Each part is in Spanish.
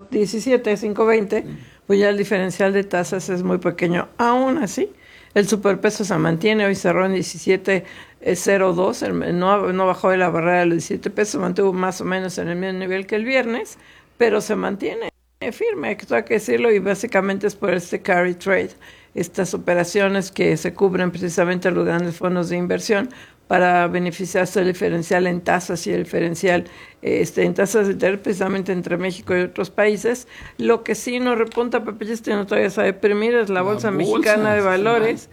5.17, 5.20, pues ya el diferencial de tasas es muy pequeño. Aún así, el superpeso se mantiene, hoy cerró en 17.02, no bajó de la barrera de los 17 pesos, mantuvo más o menos en el mismo nivel que el viernes, pero se mantiene firme, esto hay que decirlo, y básicamente es por este carry trade, estas operaciones que se cubren precisamente los grandes fondos de inversión para beneficiarse del diferencial en tasas y el diferencial en tasas de interés precisamente entre México y otros países. Lo que sí no repunta, Pepe, no todavía sabe deprimir, es la bolsa mexicana de valores,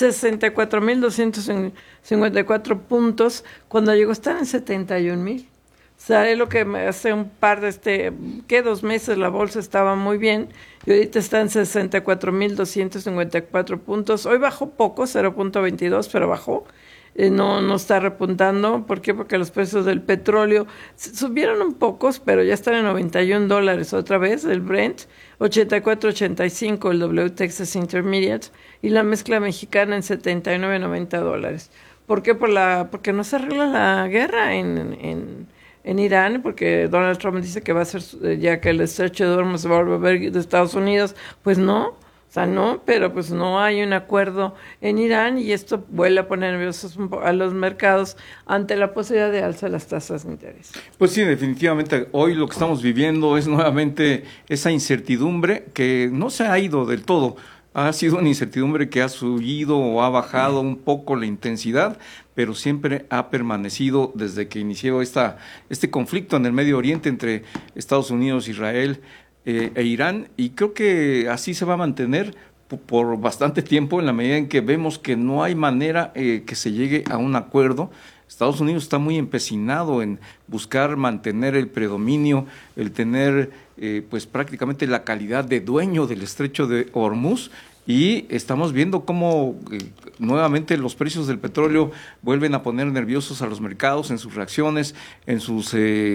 64.254 puntos, cuando llegó a estar en 71,000. O sea, es lo que hace un par de 2 meses la bolsa estaba muy bien y ahorita está en 64.254 puntos. Hoy bajó poco, 0.22, pero bajó. No está repuntando. ¿Por qué? Porque los precios del petróleo subieron un poco, pero ya están en $91 otra vez, el Brent, 84.85 el W Texas Intermediate y la mezcla mexicana en $79.90. ¿Por qué? Porque no se arregla la guerra en Irán, porque Donald Trump dice que va a ser, ya que el estrecho de Hormuz se va a volver de Estados Unidos, pues no. O sea, no, pero pues no hay un acuerdo en Irán y esto vuelve a poner nerviosos a los mercados ante la posibilidad de alza de las tasas de interés. Pues sí, definitivamente hoy lo que estamos viviendo es nuevamente esa incertidumbre que no se ha ido del todo. Ha sido una incertidumbre que ha subido o ha bajado un poco la intensidad, pero siempre ha permanecido desde que inició este conflicto en el Medio Oriente entre Estados Unidos, Israel e Irán, y creo que así se va a mantener por bastante tiempo en la medida en que vemos que no hay manera que se llegue a un acuerdo. Estados Unidos está muy empecinado en buscar mantener el predominio, el tener pues prácticamente la calidad de dueño del estrecho de Hormuz, y estamos viendo cómo nuevamente los precios del petróleo vuelven a poner nerviosos a los mercados en sus reacciones, en sus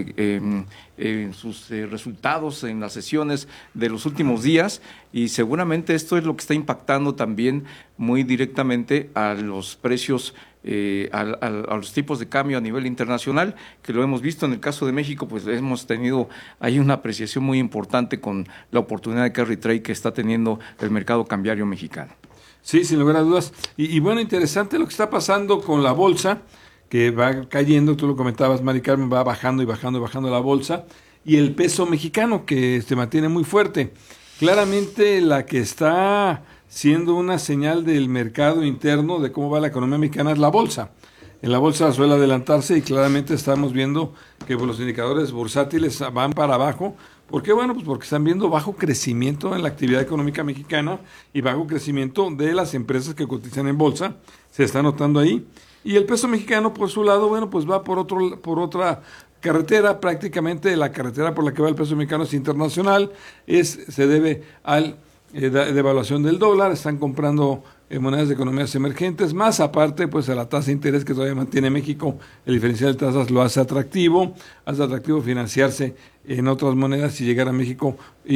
resultados en las sesiones de los últimos días, y seguramente esto es lo que está impactando también muy directamente a los precios, a los tipos de cambio a nivel internacional, que lo hemos visto en el caso de México, pues hemos tenido ahí una apreciación muy importante con la oportunidad de carry trade que está teniendo el mercado cambiario mexicano. Sí, sin lugar a dudas. Y bueno, interesante lo que está pasando con la bolsa, que va cayendo, tú lo comentabas, Mari Carmen, va bajando y bajando y bajando la bolsa, y el peso mexicano, que se mantiene muy fuerte. Claramente la que está siendo una señal del mercado interno de cómo va la economía mexicana es la bolsa. En la bolsa suele adelantarse y claramente estamos viendo que los indicadores bursátiles van para abajo. ¿Por qué? Bueno, pues porque están viendo bajo crecimiento en la actividad económica mexicana y bajo crecimiento de las empresas que cotizan en bolsa. Se está notando ahí. Y el peso mexicano, por su lado, bueno, pues va por otra carretera. Prácticamente la carretera por la que va el peso mexicano es internacional. Se debe al devaluación del dólar. Están comprando monedas de economías emergentes, más aparte pues a la tasa de interés que todavía mantiene México. El diferencial de tasas lo hace atractivo financiarse en otras monedas y llegar a México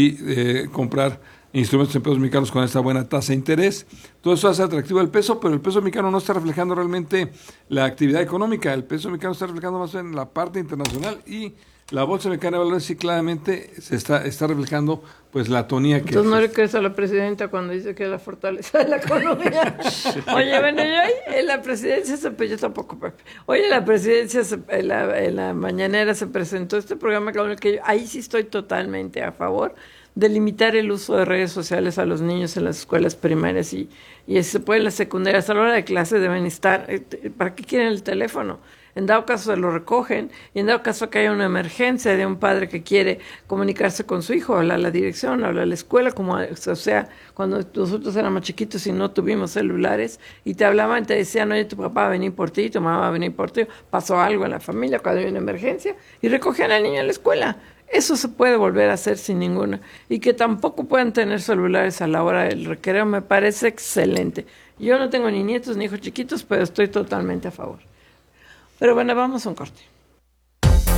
y comprar instrumentos en pesos mexicanos con esta buena tasa de interés. Todo eso hace atractivo el peso, pero el peso mexicano no está reflejando realmente la actividad económica. El peso mexicano está reflejando más en la parte internacional, y la bolsa mexicana de valores sí claramente se está reflejando pues la tonía que... Entonces no le crees a la presidenta cuando dice que es la fortaleza de la economía. Oye, bueno, yo en la presidencia, yo tampoco, Pepe. Oye, en la presidencia, en la mañanera se presentó este programa con el que yo, ahí sí estoy totalmente a favor de limitar el uso de redes sociales a los niños en las escuelas primarias y se puede en las secundarias. A la hora de clase deben estar, ¿para qué quieren el teléfono? En dado caso se lo recogen, y en dado caso que haya una emergencia de un padre que quiere comunicarse con su hijo, habla a la dirección, habla a la escuela, o sea, cuando nosotros éramos chiquitos y no tuvimos celulares, y te hablaban, te decían, oye, tu papá va a venir por ti, tu mamá va a venir por ti, pasó algo en la familia cuando hay una emergencia, y recogían al niño en la escuela. Eso se puede volver a hacer sin ninguna. Y que tampoco puedan tener celulares a la hora del recreo me parece excelente. Yo no tengo ni nietos ni hijos chiquitos, pero estoy totalmente a favor. Pero bueno, vamos a un corte.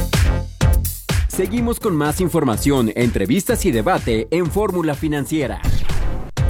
Seguimos con más información, entrevistas y debate en Fórmula Financiera.